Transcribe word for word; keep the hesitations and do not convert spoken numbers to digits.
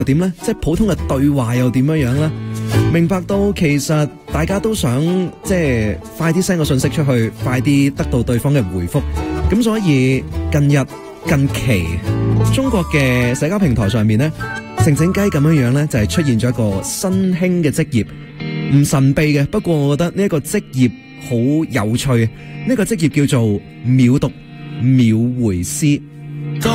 點呢？即係普通嘅對話又點樣樣呢？明白到其實大家都想即係快啲 send 個信息出去，快啲得到對方嘅回覆。咁所以近日近期中國嘅社交平台上面呢，靜靜雞咁樣樣呢，就係出現咗一個新興嘅職業，唔神秘嘅。不過我覺得呢一個職業好有趣，呢個職業叫做秒讀秒回師。